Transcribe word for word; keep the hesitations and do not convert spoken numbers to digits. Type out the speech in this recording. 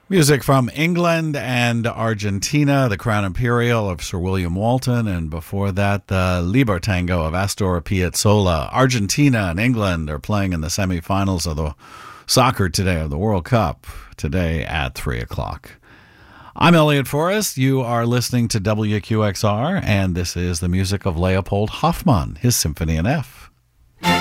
Music from England and Argentina, the Crown Imperial of Sir William Walton, and before that, the Libertango of Astor Piazzolla. Argentina and England are playing in the semifinals of the soccer today, of the World Cup, today at three o'clock. I'm Elliot Forrest. You are listening to W Q X R, and this is the music of Leopold Hoffmann, his Symphony in F.